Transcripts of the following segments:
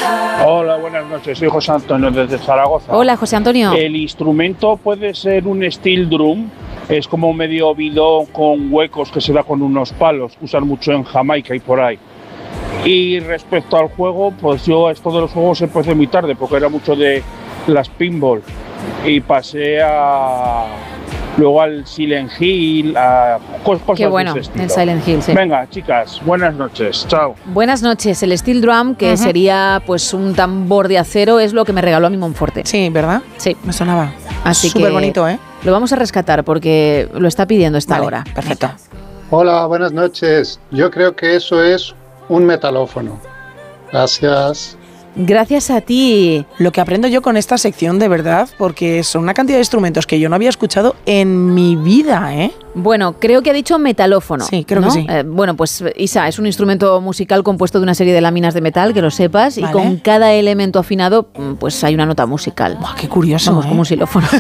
Hola, buenas noches. Soy José Antonio desde Zaragoza. Hola, José Antonio. El instrumento puede ser un steel drum. Es como medio bidón con huecos que se da con unos palos, que usan mucho en Jamaica y por ahí. Y respecto al juego, pues yo esto de los juegos empecé muy tarde, porque era mucho de las pinball. Y pasé luego al Silent Hill, a cosas Qué bueno, de ese estilo. el Silent Hill, sí. Venga, chicas, buenas noches. Chao. Buenas noches. El steel drum, que sería pues un tambor de acero, es lo que me regaló a mi Monforte. Sí, ¿verdad? Sí. Me sonaba. Así Súper que bonito, ¿eh? Lo vamos a rescatar porque lo está pidiendo esta hora. Perfecto. Hola, buenas noches. Yo creo que eso es un metalófono. Gracias. Gracias a ti. Lo que aprendo yo con esta sección, de verdad, porque son una cantidad de instrumentos que yo no había escuchado en mi vida, ¿eh? Bueno, creo que ha dicho metalófono. Sí, creo ¿no? que sí. Bueno, pues Isa, es un instrumento musical compuesto de una serie de láminas de metal, que lo sepas, Vale. y con cada elemento afinado, pues hay una nota musical. Buah, qué curioso, Vamos, como un xilófono.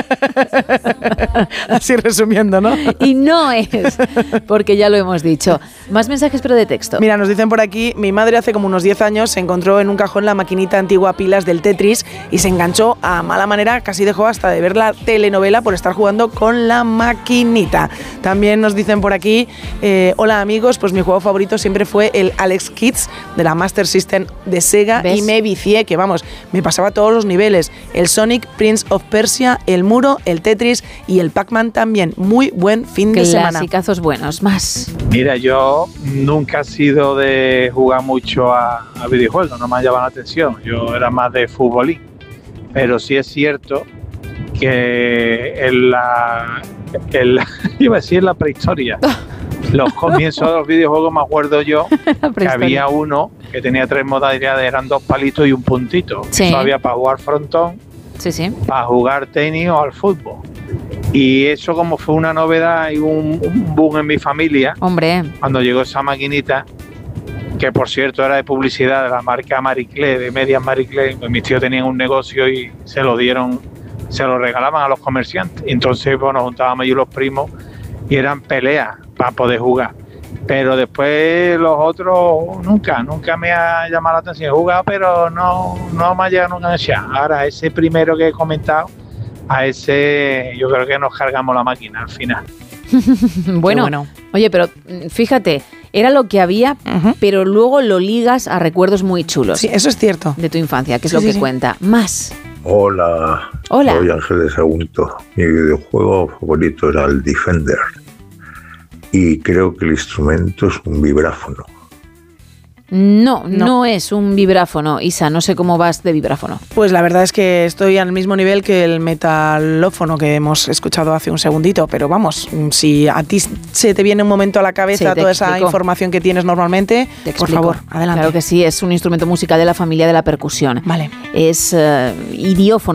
Así resumiendo, ¿no? Y no es, porque ya lo hemos dicho. Más mensajes, pero de texto. Mira, nos dicen por aquí, mi madre hace como unos 10 años se encontró en un cajón la maquinita antigua pilas del Tetris y se enganchó a mala manera, casi dejó hasta de ver la telenovela por estar jugando con la maquinita. También nos dicen por aquí, hola amigos, pues mi juego favorito siempre fue el Alex Kids de la Master System de Sega. ¿Ves? Y me vicié, que vamos, me pasaba todos los niveles, el Sonic, Prince of Persia, el Muro, el Tetris y el Pac-Man también. Muy buen fin de semana. Clasicazos buenos. Más. Mira, yo nunca he sido de jugar mucho a videojuegos, no me ha llamado la atención, yo era más de futbolín, pero sí es cierto que iba a decir en la prehistoria, los comienzos de los videojuegos me acuerdo yo que había uno que tenía 3 modalidades, eran 2 palitos y un puntito, Sí. eso había para jugar frontón, Sí, sí. para jugar tenis o al fútbol. Y eso como fue una novedad y un boom en mi familia, Hombre, cuando llegó esa maquinita, que por cierto era de publicidad de la marca Marie Claire, de medias Marie Claire, pues mis tíos tenían un negocio y se lo regalaban a los comerciantes. Entonces, pues, nos juntábamos yo y los primos y eran peleas para poder jugar. Pero después los otros nunca me ha llamado la atención. He jugado, pero no me ha llegado nunca a echar. Ahora, ese primero que he comentado, a ese yo creo que nos cargamos la máquina al final. bueno. Oye, pero fíjate, era lo que había, pero luego lo ligas a recuerdos muy chulos. Sí, eso es cierto. De tu infancia, que es Sí, lo sí, que sí. cuenta. Más. Hola, Hola. soy Ángel de Sagunto. Mi videojuego favorito era el Defender y creo que el instrumento es un vibráfono. No es un vibráfono, Isa, no sé cómo vas de vibráfono. Pues la verdad es que estoy al mismo nivel que el metalófono que hemos escuchado hace un segundito, pero vamos, si a ti se te viene un momento a la cabeza Sí, te toda esa explico. información que tienes normalmente, Te por explico. favor, adelante. Claro que sí, es un instrumento musical de la familia de la percusión. Vale. Es idiófono.